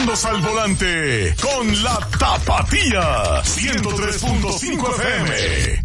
manos al volante con la Tapatía 103.5 FM.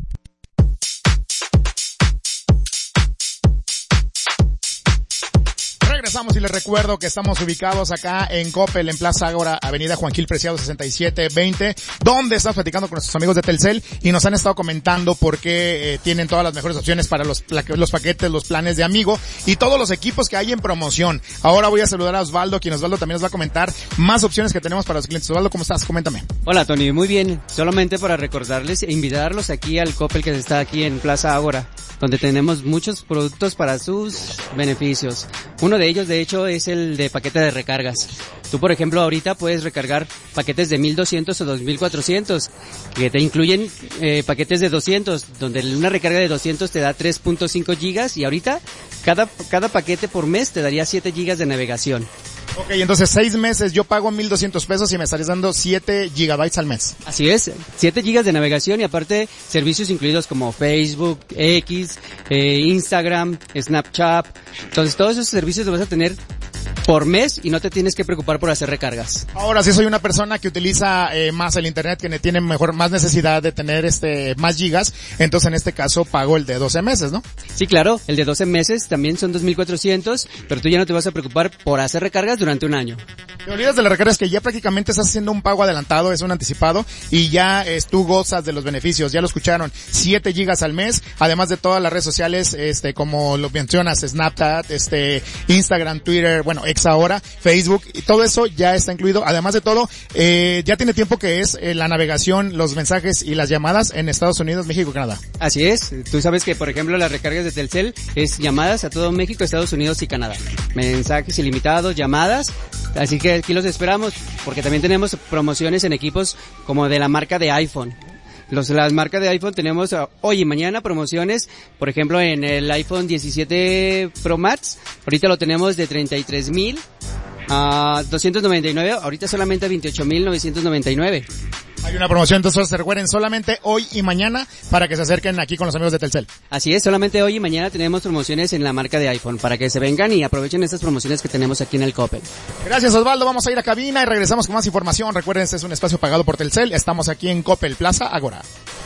Regresamos y les recuerdo que estamos ubicados acá en Coppel, en Plaza Ágora, Avenida Juan Gil Preciado 6720, donde estamos platicando con nuestros amigos de Telcel y nos han estado comentando por qué tienen todas las mejores opciones para los paquetes, los planes de amigo y todos los equipos que hay en promoción. Ahora voy a saludar a Osvaldo, quien Osvaldo también nos va a comentar más opciones que tenemos para los clientes. Osvaldo, ¿cómo estás? Coméntame. Hola Tony, muy bien. Solamente para recordarles e invitarlos aquí al Coppel que está aquí en Plaza Ágora, donde tenemos muchos productos para sus beneficios. Uno de ellos, de hecho, es el de paquete de recargas. Tú, por ejemplo, ahorita puedes recargar paquetes de 1,200 o 2,400, que te incluyen paquetes de 200, donde una recarga de 200 te da 3.5 gigas y ahorita cada paquete por mes te daría 7 gigas de navegación. Ok, entonces 6 meses yo pago 1,200 pesos y me estarías dando 7 gigabytes al mes. Así es, 7 gigas de navegación y aparte servicios incluidos como Facebook, X, Instagram, Snapchat. Entonces todos esos servicios los vas a tener por mes y no te tienes que preocupar por hacer recargas. Ahora, si soy una persona que utiliza más el internet, que tiene más necesidad de tener más gigas, entonces en este caso pago el de 12 meses, ¿no? Sí, claro, el de 12 meses también son 2,400, pero tú ya no te vas a preocupar por hacer recargas durante un año. Te olvidas de las recargas, que ya prácticamente estás haciendo un pago adelantado, es un anticipado, y ya tú gozas de los beneficios. Ya lo escucharon, 7 gigas al mes, además de todas las redes sociales, como lo mencionas, Snapchat, Instagram, Twitter, bueno, X ahora, Facebook, y todo eso ya está incluido. Además de todo, ya tiene tiempo que es la navegación, los mensajes y las llamadas en Estados Unidos, México y Canadá. Así es, tú sabes que por ejemplo las recargas de Telcel es llamadas a todo México, Estados Unidos y Canadá. Mensajes ilimitados, llamadas, así que aquí los esperamos porque también tenemos promociones en equipos como de la marca de iPhone. Las marcas de iPhone tenemos hoy y mañana promociones, por ejemplo en el iPhone 17 Pro Max, ahorita lo tenemos de 33,000 a 299, ahorita solamente a 28,999. Hay una promoción, entonces se recuerden solamente hoy y mañana para que se acerquen aquí con los amigos de Telcel. Así es, solamente hoy y mañana tenemos promociones en la marca de iPhone para que se vengan y aprovechen estas promociones que tenemos aquí en el Coppel. Gracias Osvaldo, vamos a ir a cabina y regresamos con más información. Recuerden, este es un espacio pagado por Telcel, estamos aquí en Coppel, Plaza Ágora.